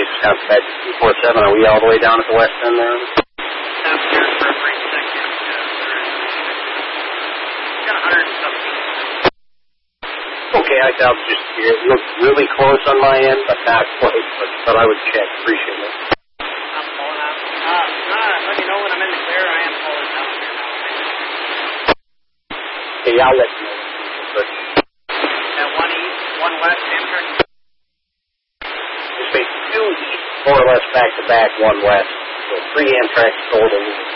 Contact 247. Are we all the way down at the west end there? Stop here for a brief second. Got 100 and something. Okay, I doubt just it looks really close on my end, but not quite. But I would check. Appreciate it. I'm pulling up. Let me know when I'm in the clear. I am pulling down here now. Okay, I'll let you know. At 1 east, 1 west, Amtrak. Just say 2 east, more or less back to back, 1 west. So 3 Amtrak total.